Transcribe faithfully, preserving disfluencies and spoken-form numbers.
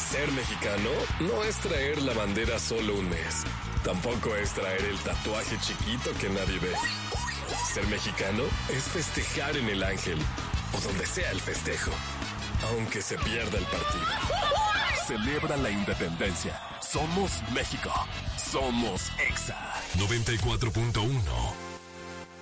Ser mexicano no es traer la bandera solo un mes. Tampoco es traer el tatuaje chiquito que nadie ve. Ser mexicano es festejar en el Ángel o donde sea el festejo, aunque se pierda el partido. Celebra la independencia. Somos México. Somos Exa. noventa y cuatro punto uno